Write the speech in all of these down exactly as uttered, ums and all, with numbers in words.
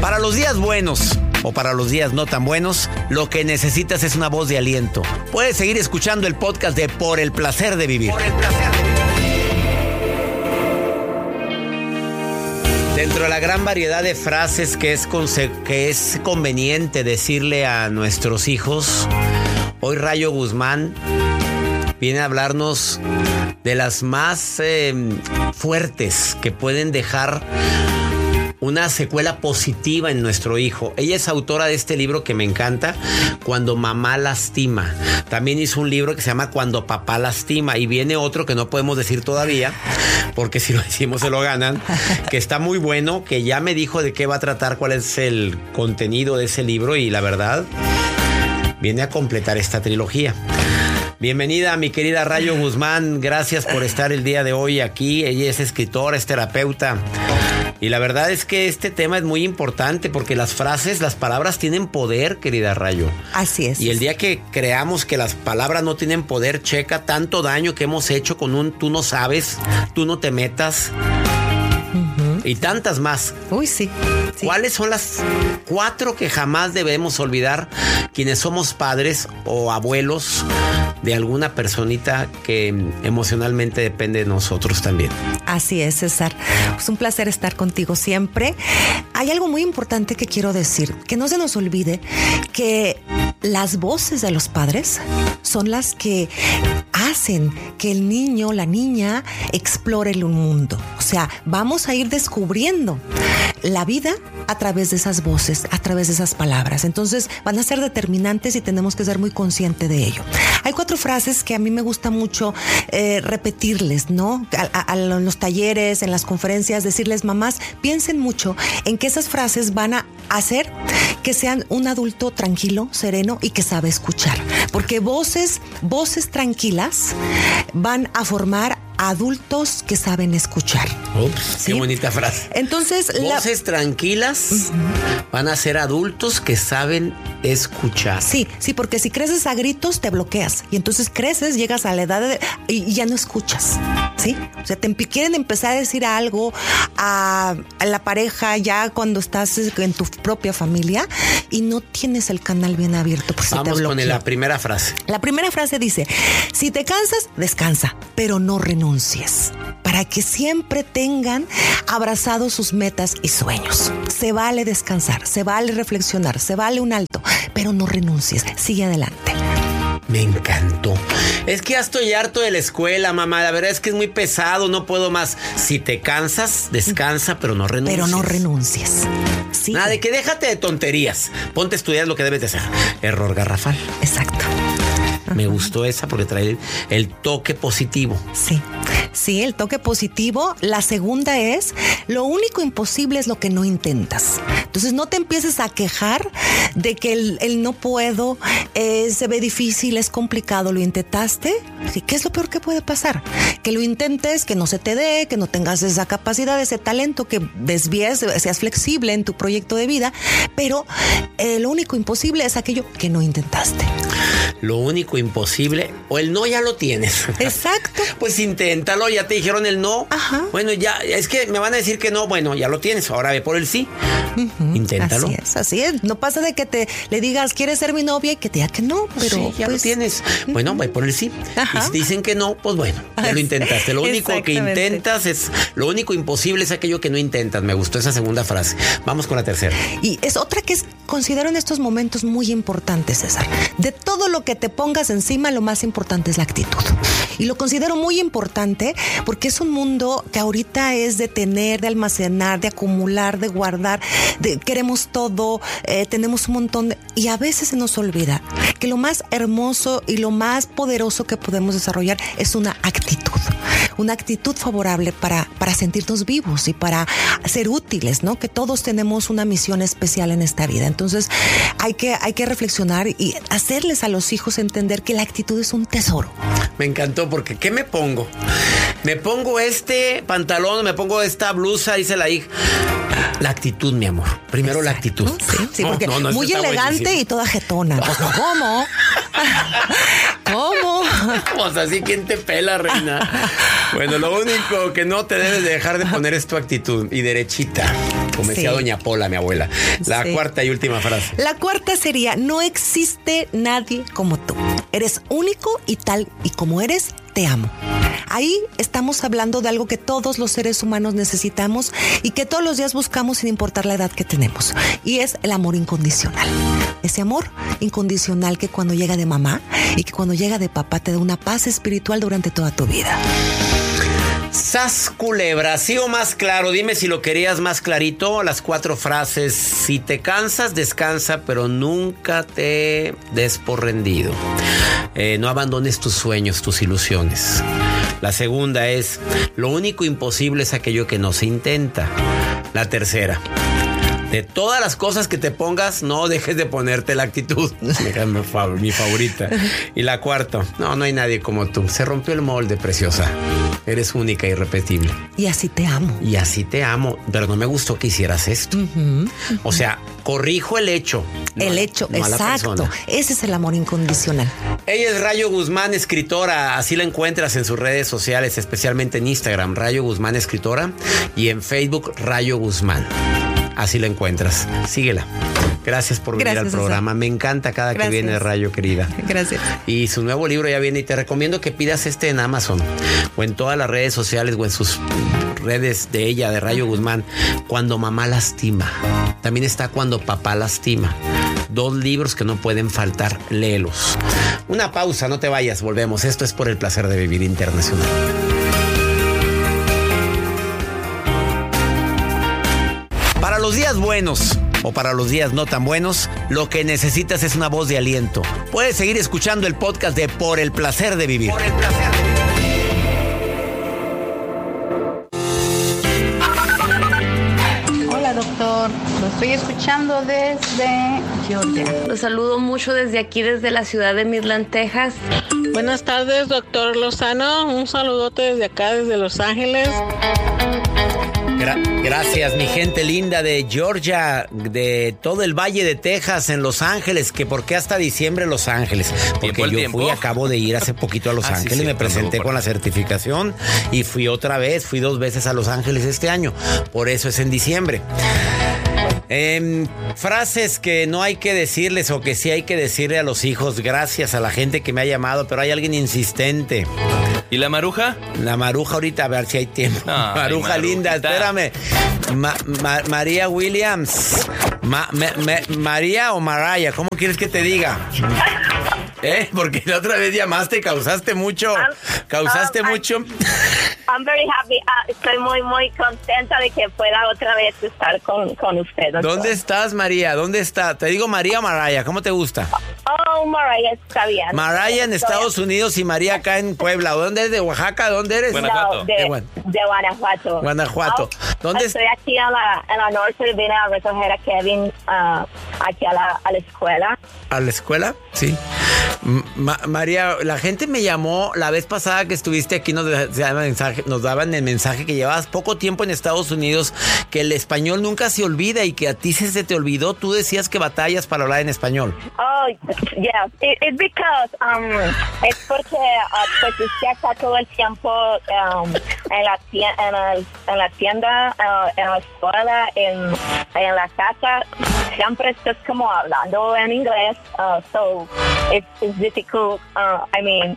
Para los días buenos o para los días no tan buenos, lo que necesitas es una voz de aliento. Puedes seguir escuchando el podcast de Por el Placer de Vivir. Por el placer de vivir. Dentro de la gran variedad de frases que es, conse- que es conveniente decirle a nuestros hijos, hoy Rayo Guzmán viene a hablarnos de las más eh, fuertes que pueden dejar una secuela positiva en nuestro hijo. Ella es autora de este libro que me encanta, Cuando mamá lastima. También hizo un libro que se llama Cuando papá lastima. Y viene otro que no podemos decir todavía, porque si lo decimos se lo ganan, que está muy bueno, que ya me dijo de qué va a tratar, cuál es el contenido de ese libro, y la verdad, viene a completar esta trilogía. Bienvenida, mi querida Rayo Guzmán. Gracias por estar el día de hoy aquí. Ella es escritora, es terapeuta. Y la verdad es que este tema es muy importante porque las frases, las palabras tienen poder, querida Rayo. Así es. Y el día que creamos que las palabras no tienen poder, checa tanto daño que hemos hecho con un tú no sabes, tú no te metas. Uh-huh. Y tantas más. Uy, sí, sí. ¿Cuáles son las cuatro que jamás debemos olvidar quienes somos padres o abuelos de alguna personita que emocionalmente depende de nosotros también? Así es, César. Es un placer estar contigo siempre. Hay algo muy importante que quiero decir, que no se nos olvide que las voces de los padres son las que hacen que el niño, la niña, explore el mundo. O sea, vamos a ir descubriendo la vida a través de esas voces, a través de esas palabras. Entonces van a ser determinantes y tenemos que ser muy conscientes de ello. Hay cuatro frases que a mí me gusta mucho eh, repetirles, ¿no? A, a, a los talleres, en las conferencias, decirles, mamás, piensen mucho en que esas frases van a hacer que sean un adulto tranquilo, sereno y que sabe escuchar. Porque voces, voces tranquilas van a formar adultos que saben escuchar. Ups, ¿sí? Qué bonita frase. Entonces, voces la... tranquilas uh-huh. van a ser adultos que saben escuchar. Sí, sí, porque si creces a gritos te bloqueas y entonces creces, llegas a la edad de... y ya no escuchas, ¿sí? O sea, te quieren empezar a decir algo a, a la pareja ya cuando estás en tu propia familia y no tienes el canal bien abierto. Por si Vamos te con la primera frase. La primera frase dice, si te cansas, descansa, pero no renuncies, para que siempre tengan abrazados sus metas y sueños. Se vale descansar, se vale reflexionar, se vale un alto, pero no renuncies, sigue adelante. Me encantó. Es que ya estoy harto de la escuela, mamá. La verdad es que es muy pesado, no puedo más. Si te cansas, descansa, pero no renuncies. Pero no renuncies. Sí. Nada de que déjate de tonterías. Ponte a estudiar lo que debes de hacer. Error garrafal. Exacto. Me gustó esa porque trae el, el toque positivo. Sí, sí, el toque positivo. La segunda es, lo único imposible es lo que no intentas. Entonces no te empieces a quejar de que el, el no puedo, eh, se ve difícil, es complicado, lo intentaste. ¿Qué es lo peor que puede pasar? Que lo intentes, que no se te dé, que no tengas esa capacidad, ese talento, que desvíes, seas flexible en tu proyecto de vida, pero eh, lo único imposible es aquello que no intentaste. Lo único imposible, o el no ya lo tienes. Exacto. Pues inténtalo, ya te dijeron el no. Ajá. Bueno, ya, es que me van a decir que no, bueno, ya lo tienes, ahora ve por el sí. Uh-huh. Inténtalo. Así es, así es. No pasa de que te le digas, ¿quieres ser mi novia? Y que te diga que no, pero sí, ya pues... lo tienes. Bueno, ve por el sí. Ajá. Y si dicen que no, pues bueno, ya lo intentaste. Lo único que intentas es, lo único imposible es aquello que no intentas. Me gustó esa segunda frase. Vamos con la tercera. Y es otra que es, considero en estos momentos muy importante, César. De todo lo que te pongas encima, lo más importante es la actitud. Y lo considero muy importante porque es un mundo que ahorita es de tener, de almacenar, de acumular, de guardar, de, queremos todo, eh, tenemos un montón de, y a veces se nos olvida que lo más hermoso y lo más poderoso que podemos desarrollar es una actitud. Una actitud favorable para, para sentirnos vivos y para ser útiles, ¿no? Que todos tenemos una misión especial en esta vida. Entonces hay que, hay que reflexionar y hacerles a los hijos entender que la actitud es un tesoro. Me encantó porque ¿qué me pongo? Me pongo este pantalón, me pongo esta blusa, dice la hija. La actitud, mi amor. Primero la actitud. Sí, sí, porque no, no, no, muy elegante buenísimo. Y toda jetona. Pues, ¿cómo? ¿Cómo? Pues así, ¿quién te pela, reina? Bueno, lo único que no te debes de dejar de poner es tu actitud. Y derechita. como decía Sí. doña Pola, mi abuela. La Sí. cuarta y última frase. La cuarta sería, no existe nadie como tú. Eres único y tal y como eres, te amo. Ahí estamos hablando de algo que todos los seres humanos necesitamos y que todos los días buscamos sin importar la edad que tenemos. Y es el amor incondicional. Ese amor incondicional que cuando llega de mamá y que cuando llega de papá te da una paz espiritual durante toda tu vida. Sas culebra, ¿sí o más claro? Dime si lo querías más clarito. Las cuatro frases. Si te cansas, descansa, pero nunca te des por rendido. Eh, no abandones tus sueños, tus ilusiones. La segunda es, lo único imposible es aquello que no se intenta. La tercera, de todas las cosas que te pongas, no dejes de ponerte la actitud. Mi favorita. Y la cuarta, no, no hay nadie como tú. Se rompió el molde, preciosa. Eres única e irrepetible. Y así te amo. Y así te amo. Pero no me gustó que hicieras esto. Uh-huh. O sea, corrijo el hecho. El no, hecho, no exacto. Ese es el amor incondicional. Ella es Rayo Guzmán, escritora. Así la encuentras en sus redes sociales, especialmente en Instagram, Rayo Guzmán, escritora. Y en Facebook, Rayo Guzmán. Así la encuentras. Síguela. Gracias por venir Gracias, al programa. César. Me encanta cada Gracias. que viene de Rayo, querida. Gracias. Y su nuevo libro ya viene y te recomiendo que pidas este en Amazon o en todas las redes sociales o en sus redes de ella, de Rayo Guzmán. Cuando mamá lastima. También está Cuando papá lastima. Dos libros que no pueden faltar. Léelos. Una pausa, no te vayas. Volvemos. Esto es Por el Placer de Vivir Internacional. Para los días buenos o para los días no tan buenos, lo que necesitas es una voz de aliento. Puedes seguir escuchando el podcast de Por el Placer de Vivir. Por el placer de vivir. Hola, doctor. Lo estoy escuchando desde Georgia. Los saludo mucho desde aquí, desde la ciudad de Midland, Texas. Buenas tardes, doctor Lozano. Un saludote desde acá, desde Los Ángeles. Gra- gracias, mi gente linda de Georgia, de todo el Valle de Texas, en Los Ángeles. Que ¿por qué hasta diciembre Los Ángeles? Porque yo tiempo? fui, acabo de ir hace poquito a Los ah, Ángeles, sí, sí, me presenté con la certificación y fui otra vez, fui dos veces a Los Ángeles este año. Por eso es en diciembre. Eh, frases que no hay que decirles o que sí hay que decirle a los hijos. Gracias a la gente que me ha llamado, pero hay alguien insistente. ¿Y la maruja? La maruja ahorita, a ver si hay tiempo. Ay, maruja linda, espérame. Ma, ma, María Williams. Ma, me, me, María o Mariah, ¿cómo quieres que te diga? ¿Eh? Porque la otra vez llamaste, causaste mucho. I'm, causaste um, mucho. I'm, I'm very happy. Uh, estoy muy, muy contenta de que pueda otra vez estar con, con usted. Doctor. ¿Dónde estás, María? ¿Dónde está? Te digo María o Mariah, ¿cómo te gusta? Oh, Mariah, está bien. Mariah en Estados Unidos y María acá en Puebla. ¿Dónde eres? ¿De Oaxaca? ¿Dónde eres? Guanajuato. No, de, de, de Guanajuato. Guanajuato. Oh, ¿Dónde estoy aquí en la, en la norte, vine a recoger a Kevin uh, aquí a la, a la escuela. ¿A la escuela? Sí. Ma- María, la gente me llamó la vez pasada que estuviste aquí, nos, de, mensaje, nos daban el mensaje que llevabas poco tiempo en Estados Unidos, que el español nunca se olvida y que a ti se, se te olvidó. Tú decías que batallas para hablar en español. Oh, yeah. It, it's because, um, es porque uh, pues usted está todo el tiempo um, en, la tienda, en, el, en la tienda, uh, en la escuela, en, en la casa. Siempre estás como hablando en inglés. Uh, so, it's, it's difficult. Uh, I mean,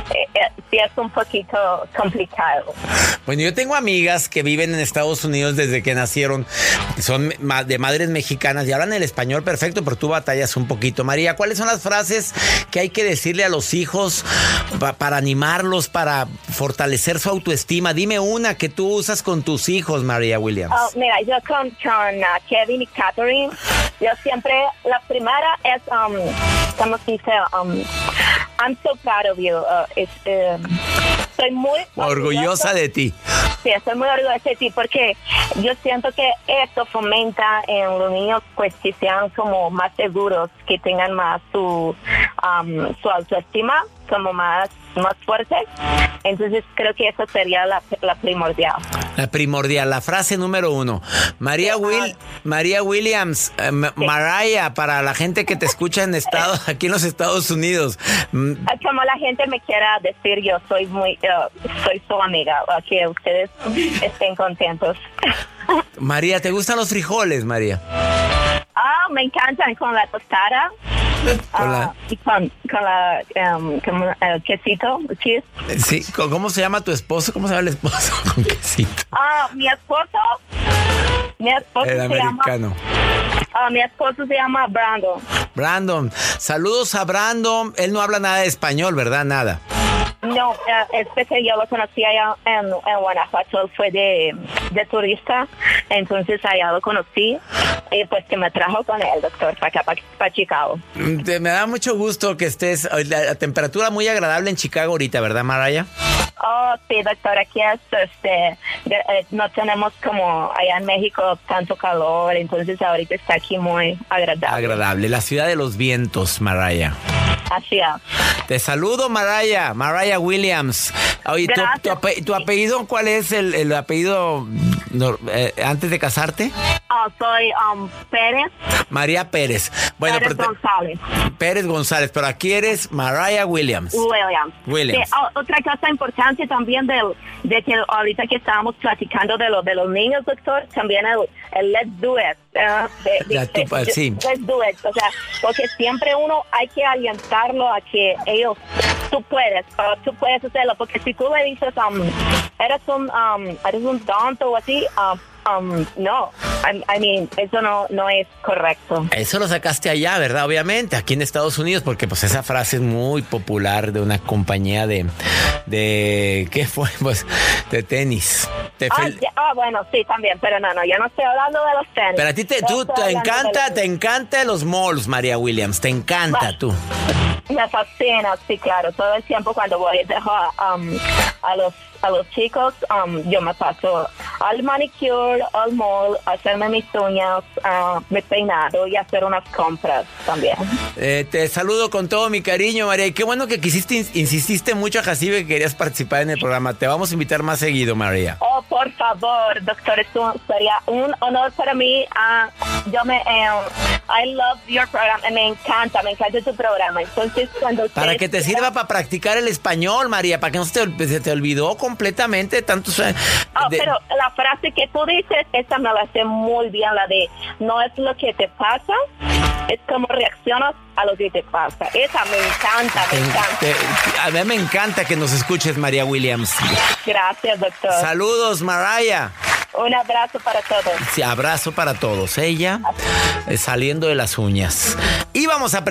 sí es un poquito complicado. Bueno, yo tengo amigas que viven en Estados Unidos desde que nacieron, son de madres mexicanas y hablan el español perfecto, pero tú batallas un poquito. María, ¿cuáles son las frases que hay que decirle a los hijos pa- para animarlos, para fortalecer su autoestima? Dime una que tú usas con tus hijos, María Williams. Oh, mira, yo con, con uh, Kevin y Catherine, yo siempre, la primera es, um, ¿cómo se dice? Um, I'm so proud of you. Uh, it's, um, estoy muy orgullosa, orgullosa de ti. Sí, estoy muy orgullosa de ti porque yo siento que esto fomenta en los niños pues que sean como más seguros, que tengan más su, um, su autoestima, como más más fuerte. Entonces creo que eso sería la, la primordial. La primordial, la frase número uno. María Will, María Williams, eh, sí. Mariah, para la gente que te escucha en Estados, aquí en los Estados Unidos. Como la gente me quiera decir, yo soy muy, uh, soy su amiga, que ustedes estén contentos. María, ¿te gustan los frijoles, María? Ah, me encantan con la tostada. Con la... Uh, y con, con la um, con el quesito, cheese. Sí, ¿cómo se llama tu esposo? ¿Cómo se llama el esposo con quesito? Ah, mi esposo, mi esposo el se americano. llama, uh, mi esposo se llama Brandon. Brandon, saludos a Brandon. Él no habla nada de español, ¿verdad? Nada. No, uh, es que yo lo conocí allá en, en Guanajuato, él fue de, de turista, entonces allá lo conocí y pues que me trajo con el doctor para acá, para, para Chicago. Me da mucho gusto que estés, la, la temperatura muy agradable en Chicago ahorita, ¿verdad, Mariah? Oh, sí, doctor, aquí es, este, de, eh, no tenemos como allá en México tanto calor, entonces ahorita está aquí muy agradable. Agradable, la ciudad de los vientos, Mariah. Así es. Te saludo, Mariah, Mariah Williams. Oye, ¿tu, tu, ape, ¿tu apellido cuál es el, el apellido no, eh, antes de casarte? Oh, soy um, Pérez. María Pérez. Bueno, Pérez pero te, González. Pérez González, pero aquí eres Mariah Williams. Williams. Williams. Sí, oh, otra cosa importante también de, de que ahorita que estábamos platicando de, lo, de los niños, doctor, también el, el let's do it. Uh, de, de, tu, de, sí. Let's do it. O sea, porque siempre uno hay que alientarlo a que ellos, tú puedes, uh, tú puedes hacerlo, porque si tú le dices, um, eres un, um, eres un tonto o así, um, Um, no, I, I mean, eso no, no es correcto. Eso lo sacaste allá, ¿verdad? Obviamente, aquí en Estados Unidos, porque pues esa frase es muy popular de una compañía de, de ¿qué fue? Pues de tenis. Te Ah, fel- ya, ah, bueno, sí, también, pero no, no, yo no estoy hablando de los tenis. Pero a ti te, Yo tú, estoy te hablando encanta, de los- te encanta los malls, María Williams, te encanta Bueno, tú. Me fascina, sí, claro, todo el tiempo cuando voy a dejar um, a los a los chicos, um, yo me paso al manicure, al mall, a hacerme mis uñas, uh, mi peinado y hacer unas compras también. Eh, te saludo con todo mi cariño, María. Y qué bueno que quisiste, insististe mucho a Jacibe que querías participar en el programa. Te vamos a invitar más seguido, María. Oh, por favor, doctor, esto sería un honor para mí. Uh, yo me, um, I love your program, me encanta, me encanta tu programa. Entonces, cuando Para que te sirva para practicar el español, María, para que no se te, se te olvidó completamente tantos... Eh, Oh, de... pero la frase que tú dices, esa me la sé muy bien, la de no es lo que te pasa, es como reaccionas a lo que te pasa. Esa me encanta, me Te, encanta. te, a mí me encanta que nos escuches, María Williams. Gracias, doctor. Saludos, Mariah. Un abrazo para todos. Sí, abrazo para todos. Ella eh, saliendo de las uñas. Y vamos a